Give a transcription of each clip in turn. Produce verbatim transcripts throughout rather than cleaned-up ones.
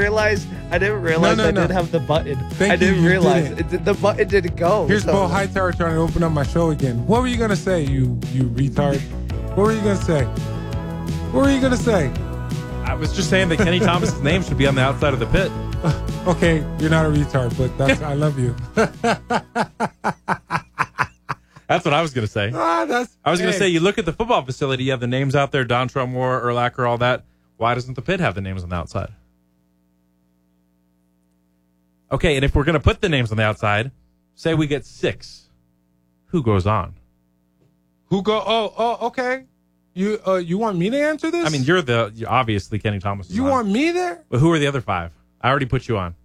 realize. I didn't realize No, no, I no. didn't have the button. Thank I didn't you, you realize didn't. it, did- the button didn't go. Here's so- Bo Hightower trying to open up my show again. What were you gonna say, you you retard? What were you gonna say? What were you gonna say? I was just saying that Kenny Thomas's name should be on the outside of the pit. Okay, you're not a retard, but that's I love you. That's what I was going to say. Ah, that's. I was going to hey. say, you look at the football facility, you have the names out there, Dontrell Moore, Urlacher, all that. Why doesn't the pit have the names on the outside? Okay, and if we're going to put the names on the outside, say we get six, who goes on? Who go? Oh, oh, okay. You uh, you want me to answer this? I mean, you're the, you're obviously Kenny Thomas is you on. want me there? But who are the other five? I already put you on.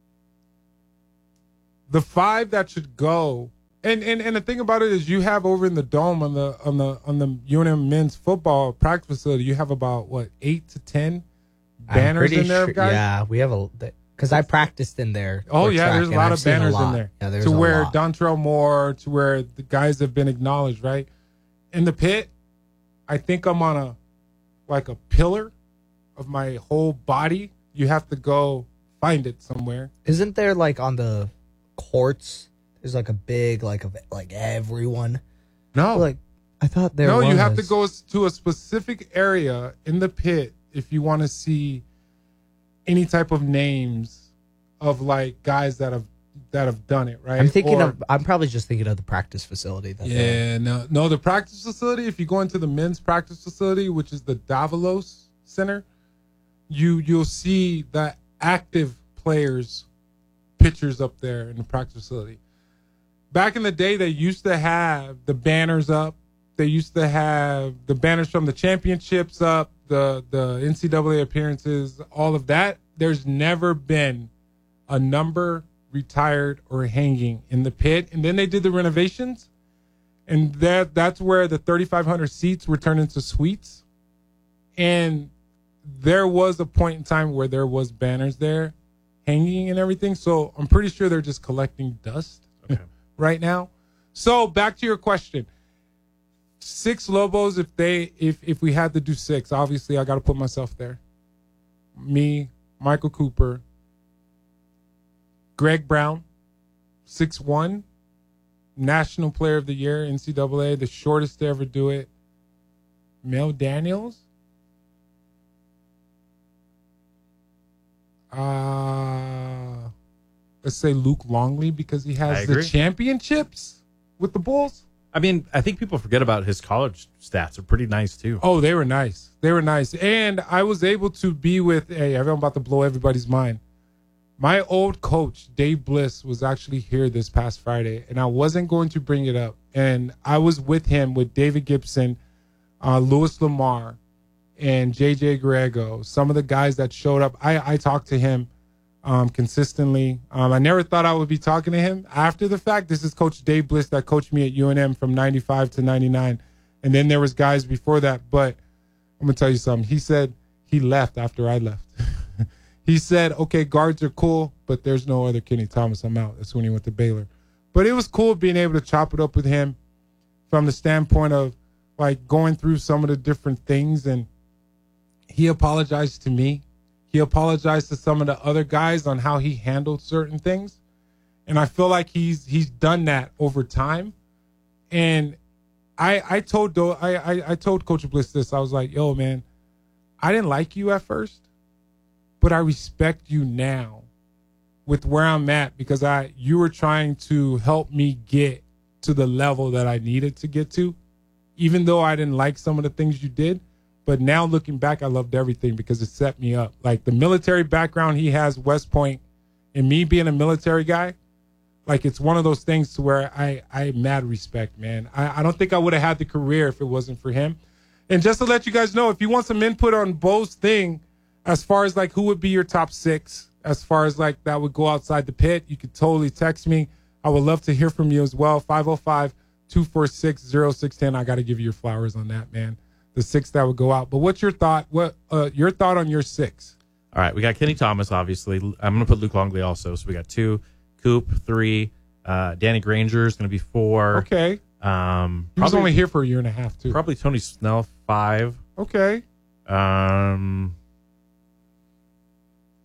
The five that should go. And, and and the thing about it is, you have over in the dome on the on the on the U N M men's football practice facility, you have about what eight to ten I'm banners pretty in there, sure- guys. Yeah, we have a because I practiced in there. Oh for yeah, track, there's a and lot I've of seen a banners lot. in there. Yeah, there's to a where lot. Dontrell Moore, to where the guys have been acknowledged, right? In the pit, I think I'm on a like a pillar of my whole body. You have to go find it somewhere. Isn't there like on the courts? There's like a big like of like everyone. No, Like I thought there. no, was. you have to go to a specific area in the pit if you want to see any type of names of like guys that have that have done it, right? I'm thinking Or- of. I'm probably just thinking of the practice facility. That they're- Yeah, no, no. The practice facility. If you go into the men's practice facility, which is the Davalos Center, you you'll see the active players' pictures up there in the practice facility. Back in the day, they used to have the banners up. They used to have the banners from the championships up, the the N C double A appearances, all of that. There's never been a number retired or hanging in the pit. And then they did the renovations, and that that's where the thirty-five hundred seats were turned into suites. And there was a point in time where there was banners there hanging and everything. So I'm pretty sure they're just collecting dust Okay. right now. So back to your question. Six Lobos, if they if if we had to do six, obviously I got to put myself there. Me, Michael Cooper, Greg Brown, six one, National Player of the Year, N C double A, the shortest to ever do it. Mel Daniels. Uh, let's say Luke Longley because he I has the agree. championships with the Bulls. I mean, I think people forget about his college stats are pretty nice, too. Oh, they were nice. They were nice. And I was able to be with, hey, I'm about to blow everybody's mind. My old coach, Dave Bliss, was actually here this past Friday, and I wasn't going to bring it up. And I was with him with David Gibson, uh, Louis Lamar, and J J Grego, some of the guys that showed up. I, I talked to him um, consistently. Um, I never thought I would be talking to him after the fact. This is Coach Dave Bliss that coached me at U N M from ninety-five to ninety-nine. And then there was guys before that. But I'm going to tell you something. He said he left after I left. He said, okay, guards are cool, but there's no other Kenny Thomas. I'm out. That's when he went to Baylor. But it was cool being able to chop it up with him from the standpoint of, like, going through some of the different things. And he apologized to me. He apologized to some of the other guys on how he handled certain things. And I feel like he's he's done that over time. And I I told I, I I told Coach Bliss this. I was like, yo, man, I didn't like you at first, but I respect you now with where I'm at because I you were trying to help me get to the level that I needed to get to, even though I didn't like some of the things you did. But now looking back, I loved everything because it set me up. Like the military background he has, West Point, and me being a military guy, like it's one of those things to where I I mad respect, man. I, I don't think I would have had the career if it wasn't for him. And just to let you guys know, if you want some input on Bo's thing, as far as like who would be your top six, as far as like that would go outside the pit, you could totally text me. I would love to hear from you as well. five oh five, two four six, oh six one oh. I got to give you your flowers on that, man. The six that would go out. But what's your thought? What uh, your thought on your six? All right, we got Kenny Thomas, obviously. I'm going to put Luke Longley also. So we got two, Coop, three. Uh, Danny Granger is going to be four. Okay. Um, He was probably, only here for a year and a half, too. probably Tony Snell, five. Okay. Um,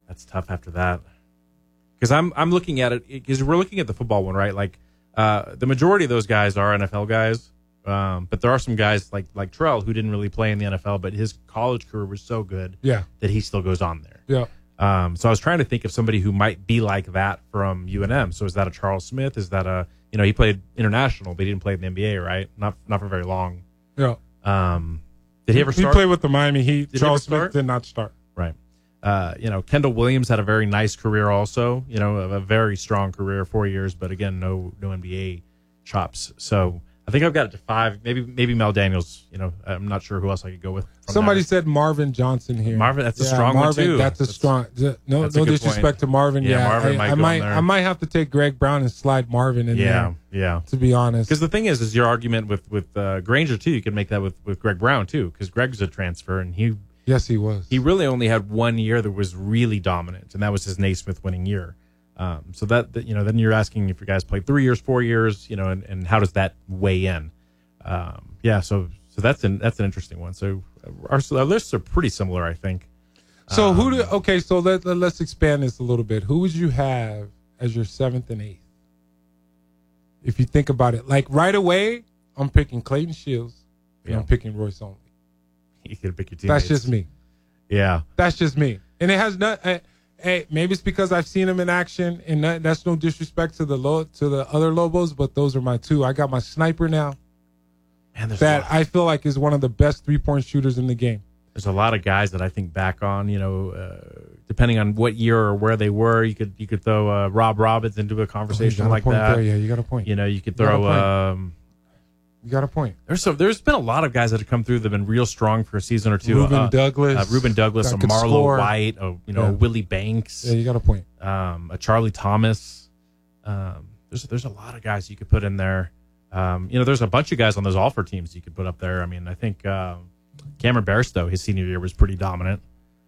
That's tough after that. Because I'm I'm looking at it because we're looking at the football one, right? Like uh, the majority of those guys are N F L guys, um, but there are some guys like like Terrell who didn't really play in the N F L, but his college career was so good Yeah. that he still goes on there. Yeah. Um, so I was trying to think of somebody who might be like that from U N M. So is that a Charles Smith? Is that a you know he played international, but he didn't play in the N B A, right? Not not for very long. Yeah. Um, did he ever He start? played with the Miami Heat. Did he Charles ever start? Smith did not start. Right. Uh, you know, Kendall Williams had a very nice career also, you know, a, a very strong career, four years, but again, no no N B A chops. So I think I've got it to five. Maybe maybe Mel Daniels, you know, I'm not sure who else I could go with. from Somebody that. said Marvin Johnson here. Marvin, that's a Yeah, strong one, Marvin, too. That's a That's- strong. No, that's a no good disrespect point. to Marvin. Yeah, Yeah, Marvin I, might I go in might, there. I might have to take Greg Brown and slide Marvin in Yeah, there. yeah. To be honest, Because the thing is, is your argument with, with uh, Granger, too, you could make that with, with Greg Brown, too, because Greg's a transfer, and he yes, he was. he really only had one year that was really dominant, and that was his Naismith winning year. Um, so that, that, you know, then you're asking if your guys played three years, four years, you know, and, and how does that weigh in? Um, yeah, so so that's an that's an interesting one. So our, our lists are pretty similar, I think. So who Um, do? Okay, so let, let let's expand this a little bit. Who would you have as your seventh and eighth? If you think about it, like right away, I'm picking Clayton Shields and Yeah. I'm picking Royce Only. You could pick your teammates. That's just me. Yeah, That's just me, and it has not. Uh, hey, maybe it's because I've seen him in action, and that, that's no disrespect to the lo- to the other Lobos, but those are my two. I got my sniper now. and there's a That lot, I feel like is one of the best three point shooters in the game. there's a lot of guys that I think back on. You know, uh, depending on what year or where they were, you could you could throw uh, Rob Roberts into a Oh, you conversation got a like point that. there. Yeah, you got a point. You know, you could You got a throw. point. Um, You got a point. there's so there's been a lot of guys that have come through that've been real strong for a season or two. Ruben uh, Douglas, uh, Ruben Douglas, that a could Marlo score. White, a, you know, Yeah. Willie Banks, Yeah, you got a point. um, a Charlie Thomas. Um, there's there's a lot of guys you could put in there. Um, you know, there's a bunch of guys on those Alford teams you could put up there. I mean, I think um, Cameron Bairstow, his senior year was pretty dominant.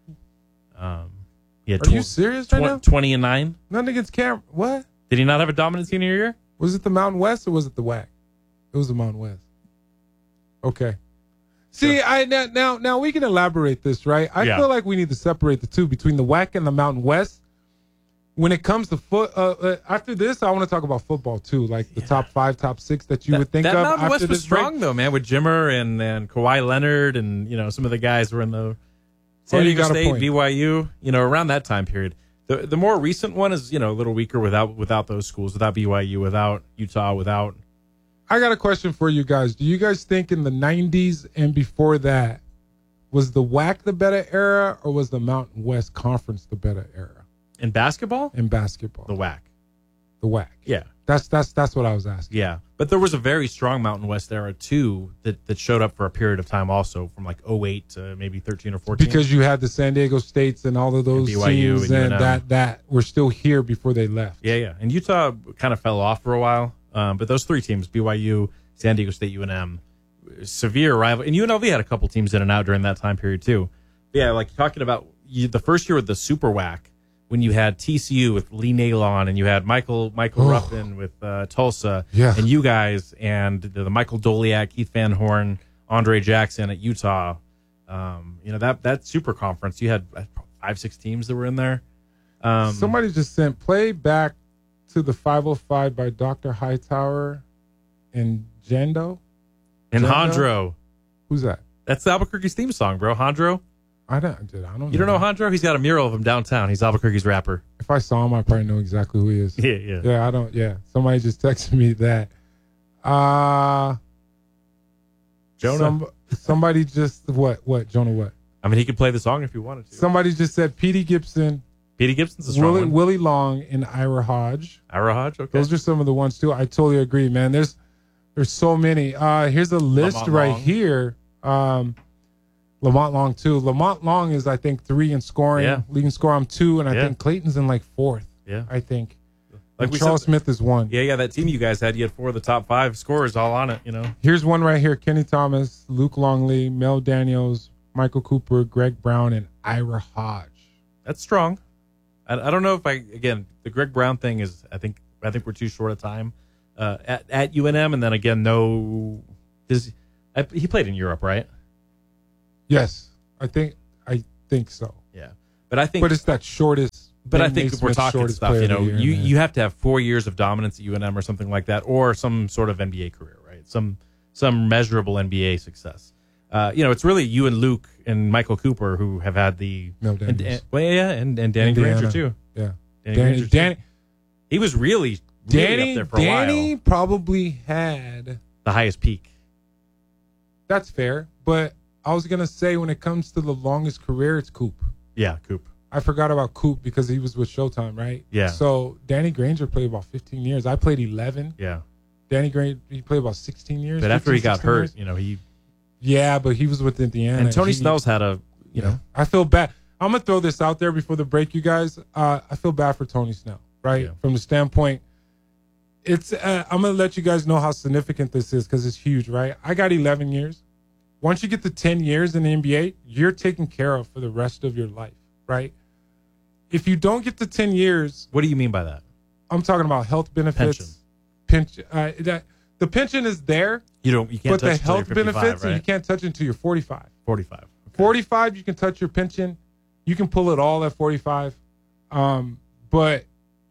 Um, he had Are you tw- serious right tw- now? twenty and nine. Nothing against Cam. What? Did he not have a dominant senior year? Was it the Mountain West or was it the W A C? It was the Mountain West. Okay. See, I now, now now we can elaborate this, right? I Yeah. feel like we need to separate the two between the W A C and the Mountain West. When it comes to foot, uh, uh, after this, I want to talk about football too, like the top five, top six that you would think that of. Mountain after West was this break. strong though, man, with Jimmer and and Kawhi Leonard and you know some of the guys were in the San Oh, you Diego got a State, point. B Y U, you know, around that time period. The the more recent one is you know a little weaker without without those schools, without B Y U, without Utah, without. I got a question for you guys. Do you guys think in the nineties and before that, was the W A C the better era or was the Mountain West Conference the better era In basketball, in basketball? the W A C. The W A C. Yeah, That's that's that's what I was asking. yeah. But there was a very strong Mountain West era too that, that showed up for a period of time also from like oh eight to maybe thirteen or fourteen. Because you had the San Diego States and all of those B Y U teams and and U N M. that that were still here before they left. Yeah, yeah. And Utah kind of fell off for a while. Um, but those three teams, B Y U, San Diego State, U N M, severe rival. And U N L V had a couple teams in and out during that time period, too. But yeah, like talking about you, the first year with the Super W A C, when you had T C U with Lee Nalon and you had Michael Michael Oh. Ruffin with uh, Tulsa, Yeah. and you guys, and the, the Michael Doliak, Keith Van Horn, Andre Jackson at Utah. Um, you know, that, that super conference, you had uh, five, six teams that were in there. Um, Somebody just sent play back to the five oh five by Doctor Hightower and Jando. and Jando? Hondro. Who's that? That's Albuquerque's theme song, bro. Hondro. I don't. Dude, I don't. You don't know that. Hondro? He's got a mural of him downtown. He's Albuquerque's rapper. If I saw him, I probably know exactly who he is. Yeah, yeah. Yeah, I don't. Yeah, somebody just texted me that. Uh Jonah. some- somebody just what? What? Jonah? What? I mean, he could play the song if he wanted to. Somebody just said Petey Gibson, Petey Gibson's a strong Willie, one. Willie Long, and Ira Hodge. Ira Hodge, okay. Those are some of the ones too. I totally agree, man. There's there's so many. Uh, here's a list Lamont right Long. here. Um, Lamont Long too. Lamont Long is I think three in scoring, Yeah. leading score. I'm two, and I Yeah. think Clayton's in like fourth. Yeah. I think. Like And we Charles said- Smith is one. Yeah, yeah, that team you guys had, you had four of the top five scorers all on it, you know. Here's one right here: Kenny Thomas, Luke Longley, Mel Daniels, Michael Cooper, Greg Brown, and Ira Hodge. That's strong. I, I don't know if I, again, the Greg Brown thing is, I think I think we're too short a time uh, at, at U N M. And then again, no, does, I, he played in Europe, right? Yes, I think I think so. Yeah. But I think But it's that shortest But I Nate think we're Naismith's talking shortest stuff. player You of the know, year, you man. you have to have four years of dominance at U N M or something like that, or some sort of N B A career, right? Some some measurable N B A success. Uh, you know, it's really you and Luke and Michael Cooper who have had the No, and, Daniels. and, well, yeah, and, and Danny Indiana. Granger too. Yeah. Danny, Danny, Granger, too. Danny, He was really, really Danny, up there for a Danny while. probably had. The highest peak. That's fair, but I was gonna say when it comes to the longest career, it's Coop. Yeah, Coop. I forgot about Coop because he was with Showtime, right? Yeah. So Danny Granger played about fifteen years. I played eleven. Yeah. Danny Granger, he played about sixteen years. But after he fifteen, got sixteen hurt, years. you know, he Yeah, but he was with Indiana. and Tony He- Snell's had a, you know, I feel bad. I'm gonna throw this out there before the break, you guys. Uh, I feel bad for Tony Snell, right? Yeah. From the standpoint, it's. Uh, I'm gonna let you guys know how significant this is because it's huge, right? I got eleven years. Once you get to ten years in the N B A, you're taken care of for the rest of your life, right? If you don't get to ten years, what do you mean by that? I'm talking about health benefits, pension. Uh, that, the pension is there, You don't, you can't but touch the it till health you're fifty-five, benefits right? you can't touch until you're forty-five. forty-five. Okay. forty-five, you can touch your pension. You can pull it all at forty-five. Um, but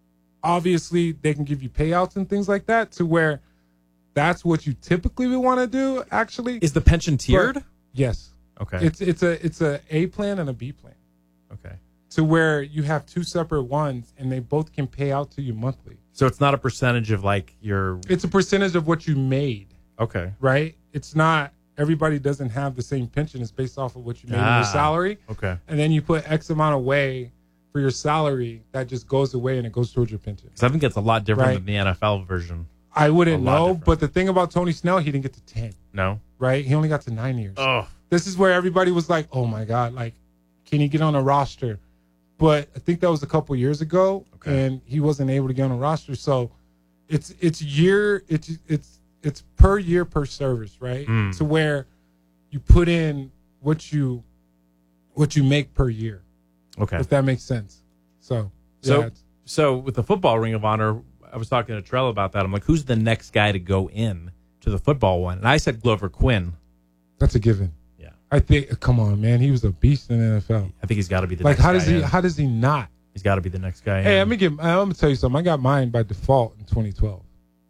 obviously, they can give you payouts and things like that to where that's what you typically would want to do, actually. Is the pension tiered? But- yes. Okay. It's it's a it's a A plan and a B plan okay. to where you have two separate ones and they both can pay out to you monthly. So it's not a percentage of like your. It's a percentage of what you made, Okay. right? It's not, everybody doesn't have the same pension. It's based off of what you made in Ah. your salary. Okay. And then you put X amount away for your salary that just goes away and it goes towards your pension. Because I think it's a lot different Right. than the N F L version. I wouldn't A lot know, different. but the thing about Tony Snell, he didn't get to ten, No. right? He only got to nine years. Oh. This is where everybody was like, oh my God, like, can he get on a roster? But I think that was a couple years ago, Okay. and he wasn't able to get on a roster. So it's it's year, it's it's it's per year per service, right? Mm. To where you put in what you what you make per year, Okay. if that makes sense. So, So, yeah, it's- so with the football Ring of Honor, I was talking to Trell about that. I'm like, who's the next guy to go in to the football one? And I said Glover Quinn. that's a given. Yeah. I think, come on, man, he was a beast in the N F L. I think he's got to be the Like, next how does guy he? in. How does he not? He's got to be the next guy Hey, in. let me get. I'm gonna tell you something. I got mine by default in twenty twelve.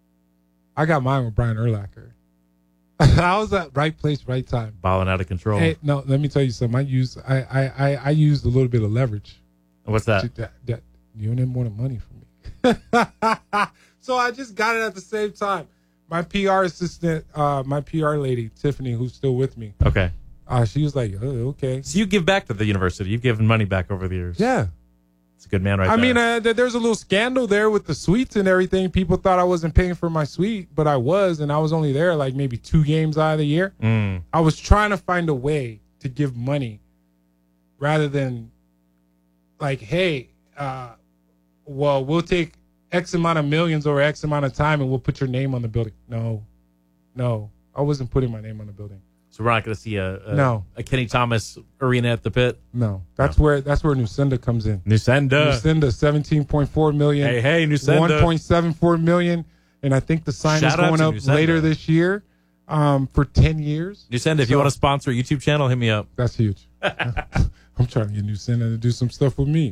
I got mine with Brian Urlacher. I was at right place, right time. Balling out of control. Hey, no, let me tell you something. I use. I I I, I used a little bit of leverage. What's that? To- that, that you didn't want the money from me. So I just got it at the same time. My P R assistant, uh, my P R lady, Tiffany, who's still with me, Okay. uh, she was like, oh, okay. So you give back to the university. You've given money back over the years. Yeah. It's a good man right I there. mean, uh, th- there's a little scandal there with the suites and everything. People thought I wasn't paying for my suite, but I was, and I was only there like maybe two games out of the year. Mm. I was trying to find a way to give money rather than like, hey, uh, well, we'll take X amount of millions over X amount of time and we'll put your name on the building. No, no, I wasn't putting my name on the building. So we're not going to see a, a No. a Kenny Thomas arena at the pit. No, that's where that's where Nusenda comes in. Nusenda. Nusenda, seventeen point four million. Hey, hey, Nusenda. one point seven four million, and I think the sign Shout is out going to up Nusenda. later this year um, for ten years. Nusenda, if So- you want to sponsor a YouTube channel, hit me up. That's huge. I'm trying to get Nusenda to do some stuff with me.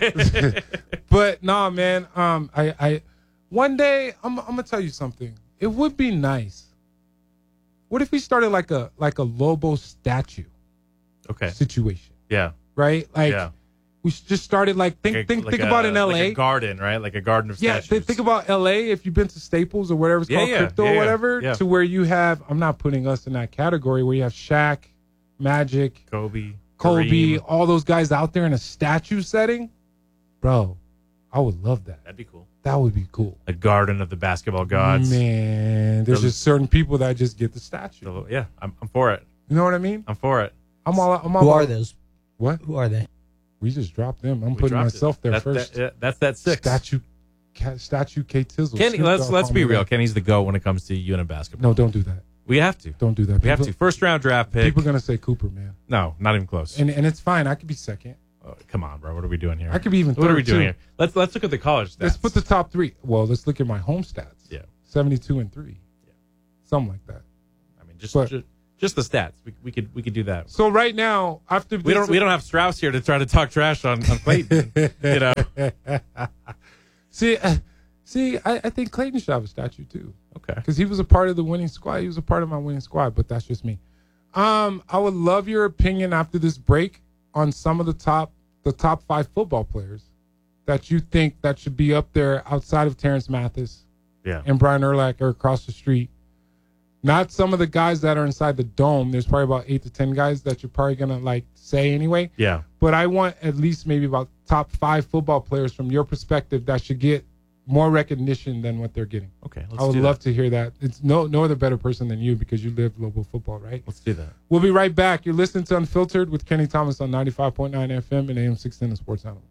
But nah, man. Um, I, I one day I'm, I'm gonna tell you something. It would be nice. What if we started like a like a Lobo statue Okay. situation, Yeah. right? Like yeah. we just started like think Like a- think like think a- about in L A. Like a garden, right? Like a garden of Yeah, statues. th- think about L A. If you've been to Staples or whatever it's Yeah, called, yeah, crypto yeah, or yeah, whatever, yeah. to where you have, I'm not putting us in that category, where you have Shaq, Magic, Kobe. Kobe, Kareem. all those guys out there in a statue setting. Bro, I would love that. That'd be cool. That would be cool. A garden of the basketball gods. Man, there's The- just certain people that just get the statue. So, yeah, I'm, I'm for it. You know what I mean? I'm for it. I'm all. I'm all Who about- are those? What? Who are they? We just dropped them. I'm We putting dropped it. myself there that's, first. That, yeah, that's that six. Statue, Ca- statue K Tizzle. Kenny, Snoop let's Dogg let's call be me real. that. Kenny's the GOAT when it comes to U N M basketball. No, don't do that. We have to. Don't do that. We have to. First round draft pick. People are gonna say Cooper, man. No, not even close. And and it's fine. I could be second. Oh, come on, bro. What are we doing here? I could be even third. What are we doing too. here? Let's let's look at the college stats. Let's put the top three. Well, let's look at my home stats. Yeah. seventy-two and three. Yeah. Something like that. I mean, just, but- just Just the stats. We, we could we could do that. So right now, after we don't we don't have Strauss here to try to talk trash on, on Clayton. you know. See, uh, see, I, I think Clayton should have a statue too. Okay. Because he was a part of the winning squad. He was a part of my winning squad, but that's just me. Um, I would love your opinion after this break on some of the top the top five football players that you think that should be up there outside of Terrence Mathis yeah. and Brian Urlacher across the street. Not some of the guys that are inside the dome. There's probably about eight to ten guys that you're probably gonna like say anyway. Yeah. But I want at least maybe about top five football players from your perspective that should get more recognition than what they're getting. Okay, let's I would do love that. to hear that. It's no no other better person than you because you live global football, right? Let's do that. We'll be right back. You're listening to Unfiltered with Kenny Thomas on ninety-five point nine F M and A M six ten, the Sports Animal.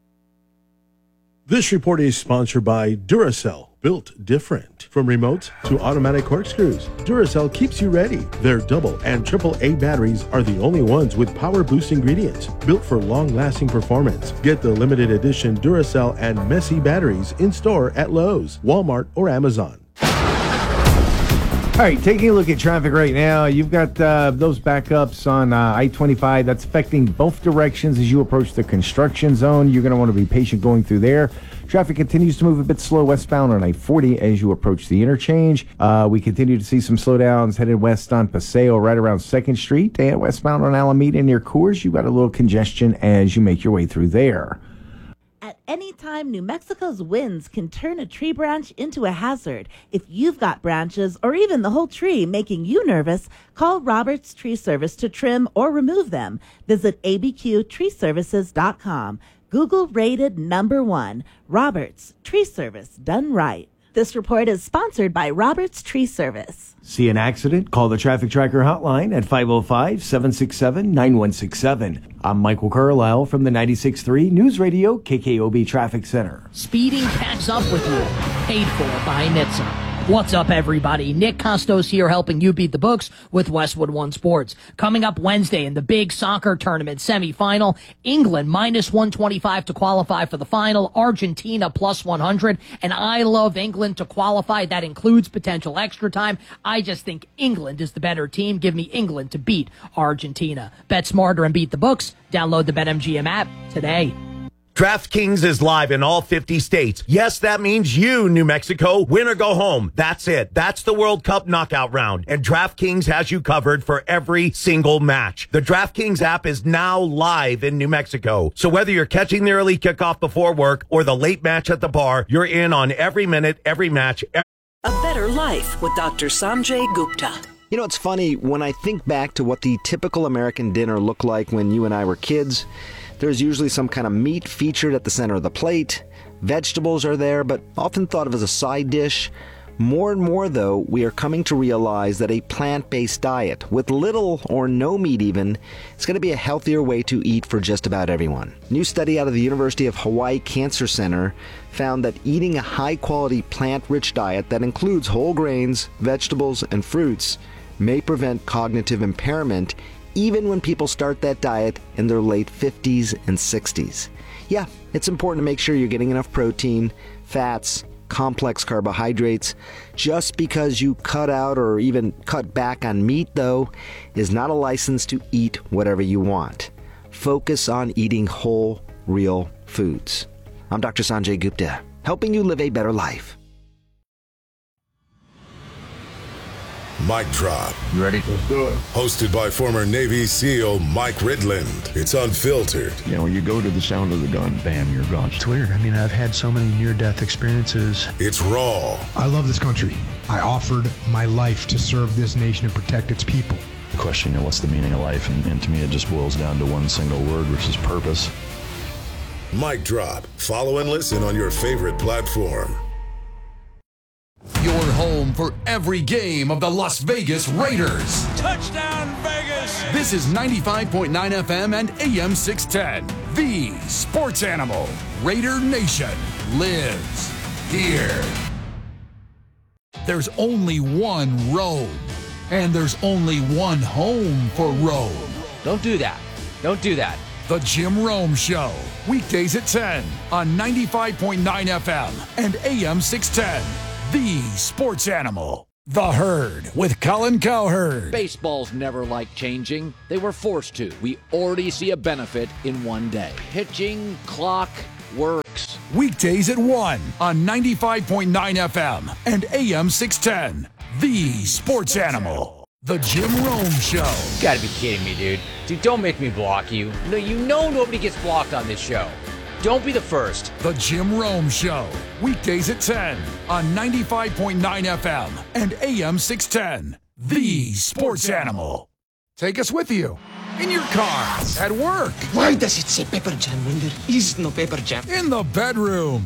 This report is sponsored by Duracell, built different. From remotes to automatic corkscrews, Duracell keeps you ready. Their double and triple A batteries are the only ones with power boost ingredients, built for long-lasting performance. Get the limited edition Duracell and Messi batteries in store at Lowe's, Walmart, or Amazon. All right, taking a look at traffic right now, you've got uh, those backups on uh, I twenty-five. That's affecting both directions as you approach the construction zone. You're going to want to be patient going through there. Traffic continues to move a bit slow westbound on I forty as you approach the interchange. Uh, we continue to see some slowdowns headed west on Paseo right around second Street, and westbound on Alameda near Coors. You've got a little congestion as you make your way through there. At any time, New Mexico's winds can turn a tree branch into a hazard. If you've got branches or even the whole tree making you nervous, call Roberts Tree Service to trim or remove them. Visit A B Q tree services dot com. Google rated number one. Roberts Tree Service, done right. This report is sponsored by Roberts Tree Service. See an accident? Call the Traffic Tracker hotline at five oh five, seven six seven, nine one six seven. I'm Michael Carlisle from the ninety-six point three News Radio K K O B Traffic Center. Speeding catches up with you. Paid for by N H T S A. What's up, everybody? Nick Costos here helping you beat the books with Westwood One Sports. Coming up Wednesday in the big soccer tournament semifinal, England minus one twenty-five to qualify for the final, Argentina plus one hundred, and I love England to qualify. That includes potential extra time. I just think England is the better team. Give me England to beat Argentina. Bet smarter and beat the books. Download the BetMGM app today. DraftKings is live in all fifty states. Yes, that means you, New Mexico. Win or go home. That's it. That's the World Cup knockout round. And DraftKings has you covered for every single match. The DraftKings app is now live in New Mexico. So whether you're catching the early kickoff before work or the late match at the bar, you're in on every minute, every match. Every- A Better Life with Doctor Sanjay Gupta. You know, it's funny, when I think back to what the typical American dinner looked like when you and I were kids, there's usually some kind of meat featured at the center of the plate. Vegetables are there, but often thought of as a side dish. More and more, though, we are coming to realize that a plant-based diet, with little or no meat even, is going to be a healthier way to eat for just about everyone. A new study out of the University of Hawaii Cancer Center found that eating a high-quality plant-rich diet that includes whole grains, vegetables, and fruits may prevent cognitive impairment even when people start that diet in their late fifties and sixties. Yeah, it's important to make sure you're getting enough protein, fats, complex carbohydrates. Just because you cut out or even cut back on meat, though, is not a license to eat whatever you want. Focus on eating whole, real foods. I'm Doctor Sanjay Gupta, helping you live a better life. Mic Drop. You ready? Let's do it. Hosted by former Navy SEAL Mike Ridland. It's Unfiltered. You know, when you go to the sound of the gun, bam, you're gone. It's weird. I mean, I've had so many near-death experiences. It's raw. I love this country. I offered my life to serve this nation and protect its people. The question, you know, what's the meaning of life? And, and to me, it just boils down to one single word, which is purpose. Mic Drop. Follow and listen on your favorite platform. Your home for every game of the Las Vegas Raiders. Touchdown, Vegas! This is ninety-five point nine F M and A M six ten. The Sports Animal. Raider Nation lives here. There's only one road, and there's only one home for Rome. Don't do that. Don't do that. The Jim Rome Show. Weekdays at ten on ninety-five point nine F M and A M six ten. The Sports Animal. The Herd with Colin Cowherd. Baseballs never like changing. They were forced to. We already see a benefit in one day. Pitching clock works. Weekdays at one on ninety-five point nine F M and A M six ten. The Sports Animal. The Jim Rome Show. You gotta be kidding me, dude. Dude, don't make me block you. No, you know nobody gets blocked on this show. Don't be the first. The Jim Rome Show. Weekdays at ten on ninety-five point nine F M and A M six ten. The Sports Animal. Take us with you. In your car. At work. Why does it say pepper jam when there is no pepper jam? In the bedroom.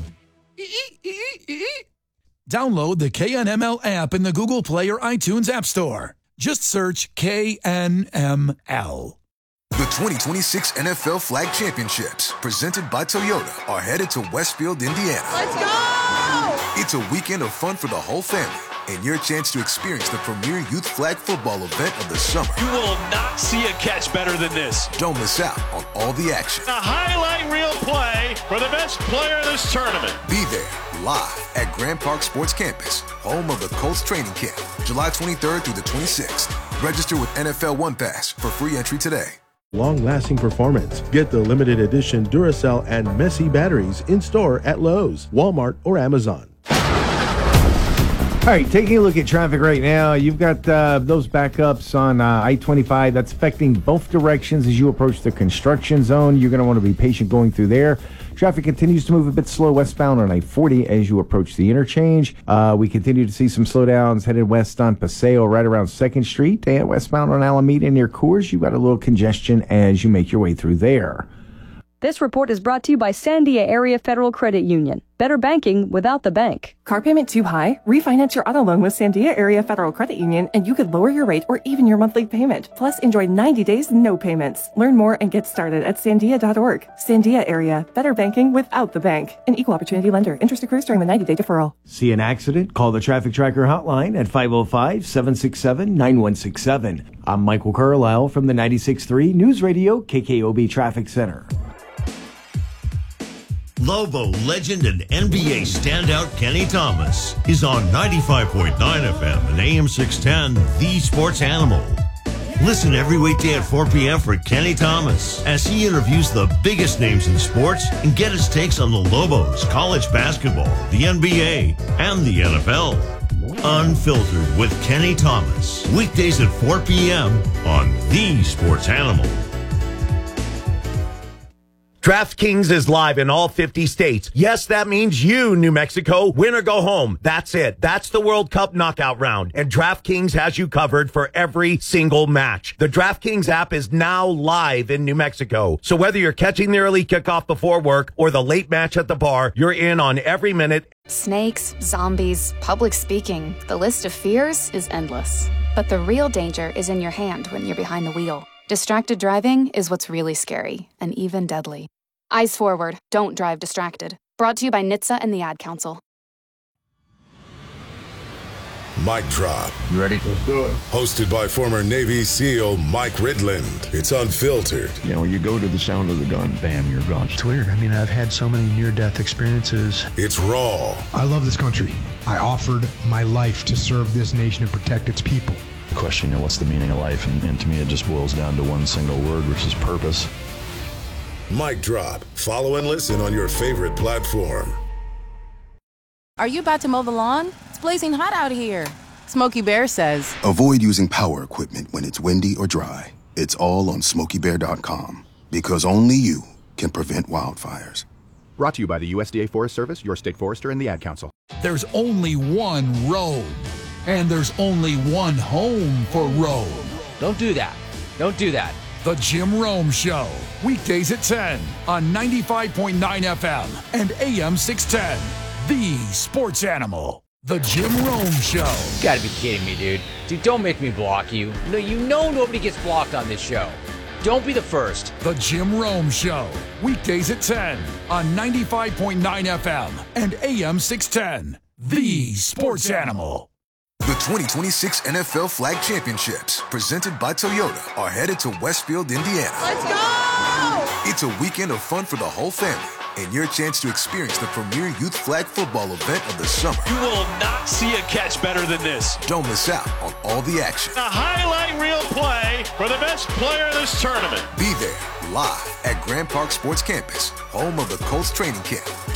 Download the K N M L app in the Google Play or iTunes App Store. Just search K N M L. The twenty twenty-six N F L Flag Championships, presented by Toyota, are headed to Westfield, Indiana. Let's go! It's a weekend of fun for the whole family and your chance to experience the premier youth flag football event of the summer. You will not see a catch better than this. Don't miss out on all the action. A highlight reel play for the best player in this tournament. Be there, live at Grand Park Sports Campus, home of the Colts training camp, July twenty-third through the twenty-sixth. Register with N F L One Pass for free entry today. Long-lasting performance. Get the limited edition Duracell and Messi batteries in store at Lowe's, Walmart, or Amazon. All right, taking a look at traffic right now. You've got uh, those backups on uh, I twenty-five. That's affecting both directions as you approach the construction zone. You're going to want to be patient going through there. Traffic continues to move a bit slow westbound on I forty as you approach the interchange. Uh, we continue to see some slowdowns headed west on Paseo right around second Street. And westbound on Alameda near Coors, you've got a little congestion as you make your way through there. This report is brought to you by Sandia Area Federal Credit Union. Better banking without the bank. Car payment too high? Refinance your auto loan with Sandia Area Federal Credit Union and you could lower your rate or even your monthly payment. Plus, enjoy ninety days no payments. Learn more and get started at sandia dot org. Sandia Area. Better banking without the bank. An equal opportunity lender. Interest accrues during the ninety-day deferral. See an accident? Call the Traffic Tracker hotline at five oh five, seven six seven, nine one six seven. I'm Michael Carlisle from the ninety-six point three News Radio K K O B Traffic Center. Lobo legend and N B A standout Kenny Thomas is on ninety-five point nine F M and A M six ten, The Sports Animal. Listen every weekday at four p.m. for Kenny Thomas as he interviews the biggest names in sports and get his takes on the Lobos, college basketball, the N B A, and the N F L. Unfiltered with Kenny Thomas. Weekdays at four p.m. on The Sports Animal. DraftKings is live in all fifty states. Yes, that means you, New Mexico. Win or go home. That's it. That's the World Cup knockout round. And DraftKings has you covered for every single match. The DraftKings app is now live in New Mexico. So whether you're catching the early kickoff before work or the late match at the bar, you're in on every minute. Snakes, zombies, public speaking. The list of fears is endless. But the real danger is in your hand when you're behind the wheel. Distracted driving is what's really scary and even deadly. Eyes forward. Don't drive distracted. Brought to you by N H T S A and the Ad Council. Mic Drop. You ready? Let's do it. Hosted by former Navy SEAL Mike Ridland. It's unfiltered. You know, you go to the sound of the gun, bam, you're gone. It's weird. I mean, I've had so many near-death experiences. It's raw. I love this country. I offered my life to serve this nation and protect its people. The question, you know, what's the meaning of life? And, and to me, it just boils down to one single word, which is purpose. Mic Drop. Follow and listen on your favorite platform. Are you about to mow the lawn? It's blazing hot out here. Smokey Bear says, avoid using power equipment when it's windy or dry. It's all on smokey bear dot com because only you can prevent wildfires. Brought to you by the U S D A Forest Service, your state forester, and the Ad Council. There's only one road, and there's only one home for Rome. Don't do that. Don't do that. The Jim Rome Show. Weekdays at ten on ninety-five point nine F M and A M six ten. The Sports Animal. The Jim Rome Show. You gotta be kidding me, dude. Dude, don't make me block you. No, you know nobody gets blocked on this show. Don't be the first. The Jim Rome Show. Weekdays at ten on ninety-five point nine F M and A M six ten. The Sports Animal. The twenty twenty-six N F L Flag Championships, presented by Toyota, are headed to Westfield, Indiana. Let's go! It's a weekend of fun for the whole family and your chance to experience the premier youth flag football event of the summer. You will not see a catch better than this. Don't miss out on all the action. A highlight reel play for the best player in this tournament. Be there live at Grand Park Sports Campus, home of the Colts training camp.